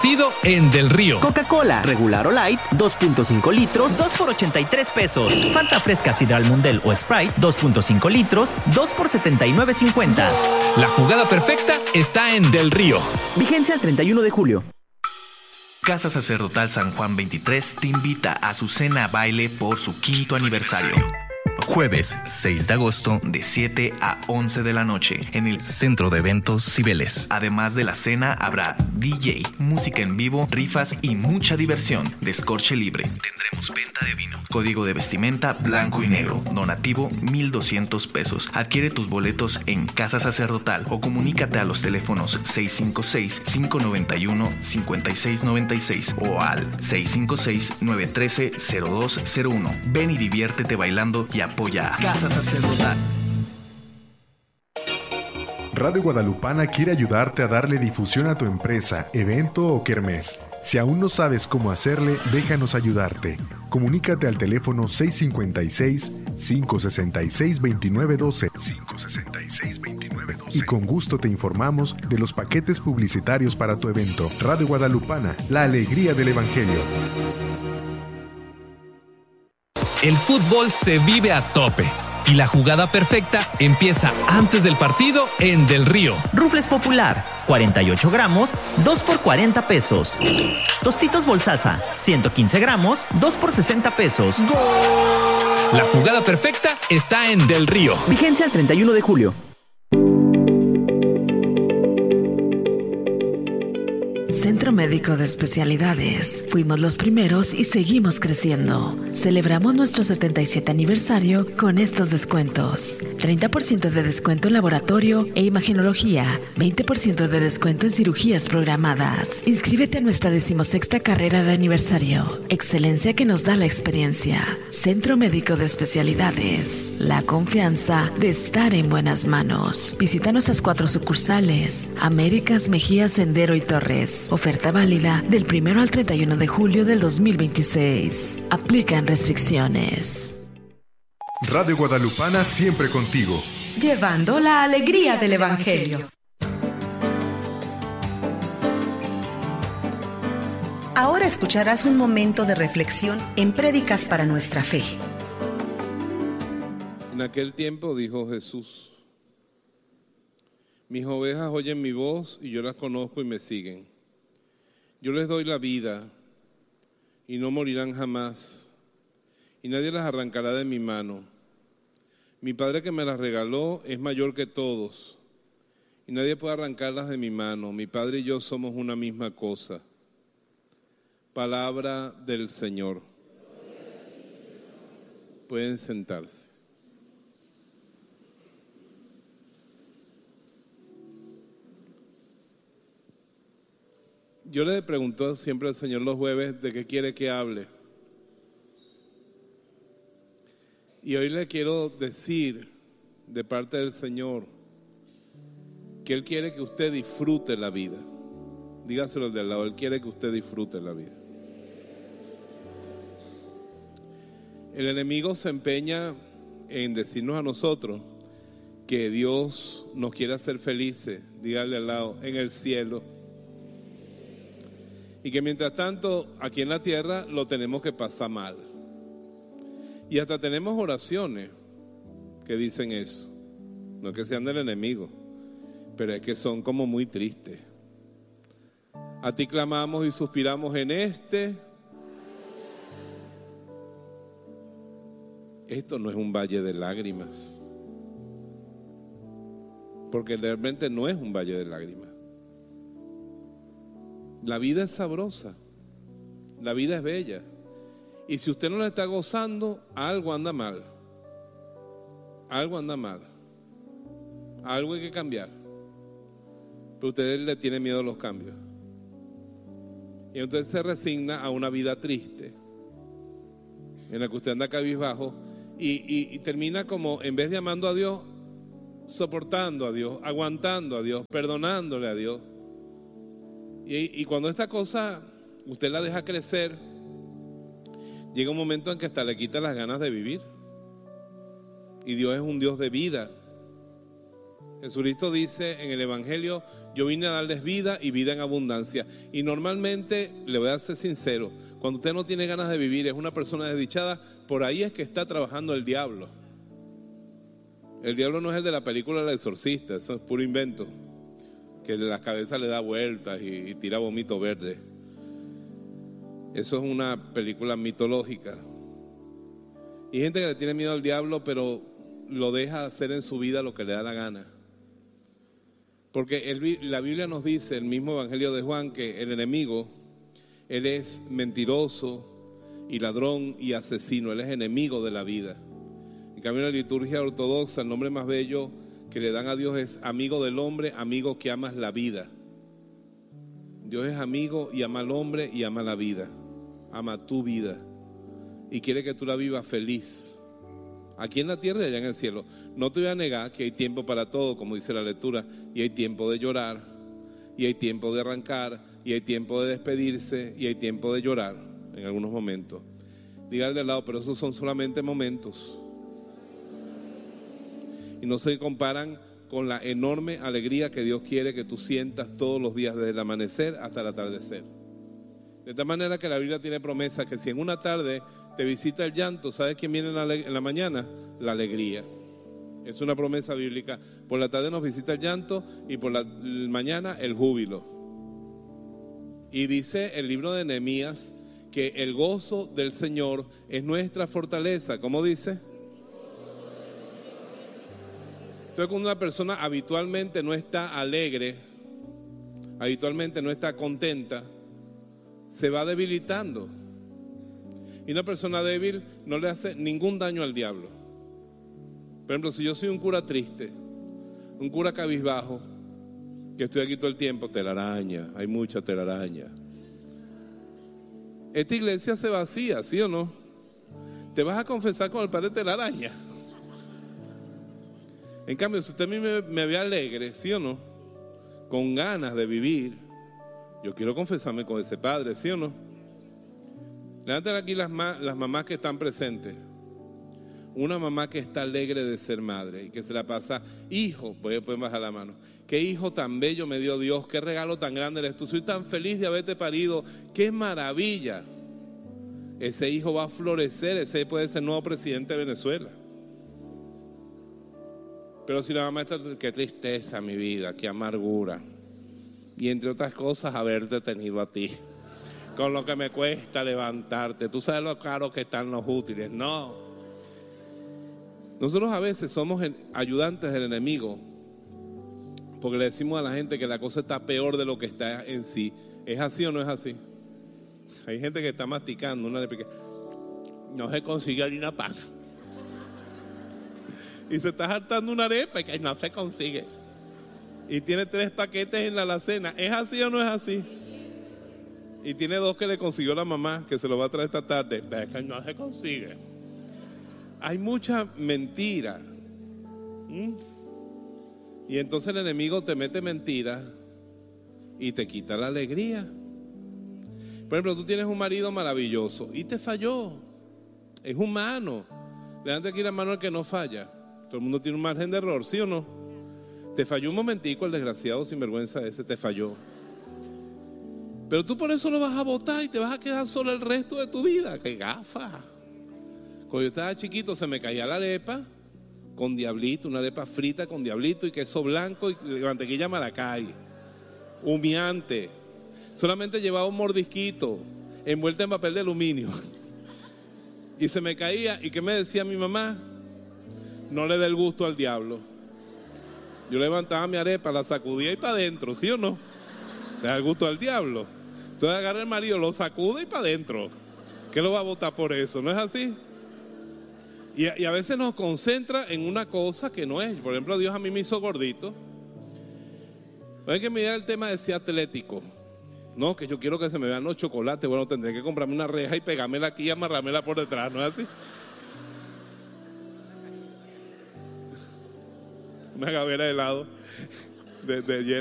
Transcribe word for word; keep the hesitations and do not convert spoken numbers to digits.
En Del Río. Coca-Cola, regular o light, dos punto cinco litros, dos por ochenta y tres pesos. Fanta fresca Sidral Mundel o Sprite, dos punto cinco litros, dos por setenta y nueve cincuenta. La jugada perfecta está en Del Río. Vigencia el treinta y uno de julio. Casa Sacerdotal San Juan veintitrés te invita a su cena baile por su quinto aniversario. Jueves seis de agosto de siete a once de la noche en el Centro de Eventos Cibeles. Además de la cena habrá D J, música en vivo, rifas y mucha diversión. Descorche libre. Tendremos venta de vino. Código de vestimenta blanco y negro. Donativo mil doscientos pesos. Adquiere tus boletos en Casa Sacerdotal o comunícate a los teléfonos seis cinco seis, cinco nueve uno, cinco seis nueve seis o al seis cinco seis, nueve uno tres, cero dos cero uno. Ven y diviértete bailando y apoya a Casa Sacerdotal. Radio Guadalupana quiere ayudarte a darle difusión a tu empresa, evento o kermés. Si aún no sabes cómo hacerle, déjanos ayudarte. Comunícate al teléfono seis cinco seis, cinco seis seis, dos nueve uno dos, cinco seis seis, dos nueve uno dos y con gusto te informamos de los paquetes publicitarios para tu evento. Radio Guadalupana, la alegría del Evangelio. El fútbol se vive a tope y la jugada perfecta empieza antes del partido en Del Río. Rufles Popular, cuarenta y ocho gramos, dos por cuarenta pesos. Tostitos Bolsaza, ciento quince gramos, dos por sesenta pesos. ¡Gol! La jugada perfecta está en Del Río. Vigencia el treinta y uno de julio. Centro Médico de Especialidades. Fuimos los primeros y seguimos creciendo. Celebramos nuestro setenta y siete aniversario con estos descuentos. treinta por ciento de descuento en laboratorio e imagenología. veinte por ciento de descuento en cirugías programadas. Inscríbete a nuestra decimosexta carrera de aniversario. Excelencia que nos da la experiencia. Centro Médico de Especialidades. La confianza de estar en buenas manos. Visita nuestras cuatro sucursales. Américas, Mejía, Sendero y Torres. Oferta válida del primero al treinta y uno de julio del dos mil veintiséis. Aplican restricciones. Radio Guadalupana siempre contigo. Llevando la alegría del Evangelio. Ahora escucharás un momento de reflexión en Prédicas para nuestra fe. En aquel tiempo dijo Jesús: mis ovejas oyen mi voz y yo las conozco y me siguen. Yo les doy la vida y no morirán jamás, y nadie las arrancará de mi mano. Mi Padre que me las regaló es mayor que todos, y nadie puede arrancarlas de mi mano. Mi Padre y yo somos una misma cosa. Palabra del Señor. Pueden sentarse. Yo le pregunto siempre al Señor los jueves de qué quiere que hable. Y hoy le quiero decir de parte del Señor que Él quiere que usted disfrute la vida. Dígaselo al de al lado, Él quiere que usted disfrute la vida. El enemigo se empeña en decirnos a nosotros que Dios nos quiere hacer felices, dígale al lado, en el cielo. Y que mientras tanto, aquí en la tierra lo tenemos que pasar mal. Y hasta tenemos oraciones que dicen eso. No es que sean del enemigo, pero es que son como muy tristes. A ti clamamos y suspiramos en este. Esto no es un valle de lágrimas. Porque realmente no es un valle de lágrimas. La vida es sabrosa, la vida es bella. Y si usted no la está gozando, algo anda mal. Algo anda mal. Algo hay que cambiar. Pero usted le tiene miedo a los cambios. Y entonces se resigna a una vida triste, en la que usted anda cabizbajo y, y, y termina como, en vez de amando a Dios, soportando a Dios, aguantando a Dios, perdonándole a Dios. Y, y cuando esta cosa usted la deja crecer, llega un momento en que hasta le quita las ganas de vivir. Y Dios es un Dios de vida. Jesucristo dice en el Evangelio: yo vine a darles vida y vida en abundancia. Y normalmente, le voy a ser sincero, cuando usted no tiene ganas de vivir, es una persona desdichada, por ahí es que está trabajando el diablo. El diablo no es el de la película El Exorcista, eso es puro invento, que la cabeza le da vueltas y, y tira vómito verde. Eso es una película mitológica. Y hay gente que le tiene miedo al diablo, pero lo deja hacer en su vida lo que le da la gana. Porque el, la Biblia nos dice, el mismo Evangelio de Juan, que el enemigo, él es mentiroso y ladrón y asesino. Él es enemigo de la vida. En cambio, en la liturgia ortodoxa, el nombre más bello que le dan a Dios es amigo del hombre, amigo que amas la vida. Dios es amigo y ama al hombre y ama la vida. Ama tu vida y quiere que tú la vivas feliz, aquí en la tierra y allá en el cielo. No te voy a negar que hay tiempo para todo, como dice la lectura, y hay tiempo de llorar, y hay tiempo de arrancar, y hay tiempo de despedirse, y hay tiempo de llorar en algunos momentos. Dígale de lado, pero esos son solamente momentos y no se comparan con la enorme alegría que Dios quiere que tú sientas todos los días, desde el amanecer hasta el atardecer. De tal manera que la Biblia tiene promesa que si en una tarde te visita el llanto, ¿sabes quién viene en la, en la mañana? La alegría. Es una promesa bíblica. Por la tarde nos visita el llanto y por la mañana el júbilo. Y dice el libro de Nehemías que el gozo del Señor es nuestra fortaleza. ¿Cómo dice? Entonces, cuando una persona habitualmente no está alegre, habitualmente no está contenta, se va debilitando. Y una persona débil no le hace ningún daño al diablo. Por ejemplo, si yo soy un cura triste, un cura cabizbajo, que estoy aquí todo el tiempo, telaraña, hay mucha telaraña. Esta iglesia se vacía, ¿sí o no? Te vas a confesar con el padre telaraña. En cambio, si usted a mí me, me ve alegre, ¿sí o no? Con ganas de vivir, yo quiero confesarme con ese padre, ¿sí o no? Levanten aquí las, ma- las mamás que están presentes. Una mamá que está alegre de ser madre y que se la pasa, hijo, pueden bajar la mano, qué hijo tan bello me dio Dios, qué regalo tan grande eres tú, soy tan feliz de haberte parido, qué maravilla. Ese hijo va a florecer, ese puede ser el nuevo presidente de Venezuela. Pero si la mamá está, qué tristeza mi vida, qué amargura. Y entre otras cosas, haberte tenido a ti, con lo que me cuesta levantarte. Tú sabes lo caro que están los útiles. No. Nosotros a veces somos ayudantes del enemigo, porque le decimos a la gente que la cosa está peor de lo que está en sí. ¿Es así o no es así? Hay gente que está masticando una arepa que no se consigue harina pan. Y se está hartando una arepa y que no se consigue. Y tiene tres paquetes en la alacena. ¿Es así o no es así? Y tiene dos que le consiguió la mamá, que se lo va a traer esta tarde. Pero es que no se consigue. Hay mucha mentira. ¿Mm? Y entonces el enemigo te mete mentira y te quita la alegría. Por ejemplo, tú tienes un marido maravilloso y te falló. Es humano. Levante aquí la mano al que no falla. Todo el mundo tiene un margen de error, ¿sí o no? Te falló un momentico el desgraciado sinvergüenza ese, te falló. Pero tú por eso lo vas a botar y te vas a quedar solo el resto de tu vida. ¡Qué gafa! Cuando yo estaba chiquito se me caía la arepa con diablito, una arepa frita con diablito y queso blanco y mantequilla Maracay. Humeante. Solamente llevaba un mordisquito envuelta en papel de aluminio. Y se me caía. ¿Y qué me decía mi mamá? No le dé el gusto al diablo. Yo levantaba mi arepa, la sacudía y para adentro, ¿sí o no? Le da el gusto al diablo. Entonces agarra el marido, lo sacude y para adentro. ¿Qué lo va a votar por eso? ¿No es así? Y a, y a veces nos concentra en una cosa que no es. Por ejemplo, Dios a mí me hizo gordito. Hay que mirar el tema de ser atlético. No, que yo quiero que se me vean los chocolates. Bueno, tendré que comprarme una reja y pegármela aquí y amarrármela por detrás, ¿no es así? Una gavera de helado de, de hielo.